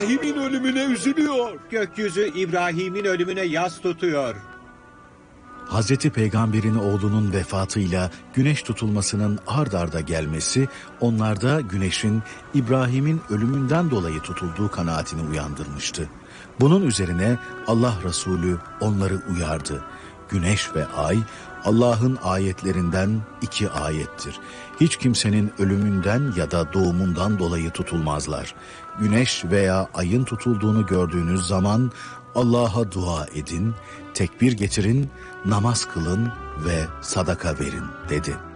İbrahim'in ölümüne üzülüyor. Gökyüzü İbrahim'in ölümüne yas tutuyor. Hazreti Peygamber'in oğlunun vefatıyla güneş tutulmasının ard arda gelmesi, onlarda güneşin İbrahim'in ölümünden dolayı tutulduğu kanaatini uyandırmıştı. Bunun üzerine Allah Resulü onları uyardı. Güneş ve ay Allah'ın ayetlerinden 2 ayettir. Hiç kimsenin ölümünden ya da doğumundan dolayı tutulmazlar. Güneş veya ayın tutulduğunu gördüğünüz zaman Allah'a dua edin, tekbir getirin, namaz kılın ve sadaka verin dedi.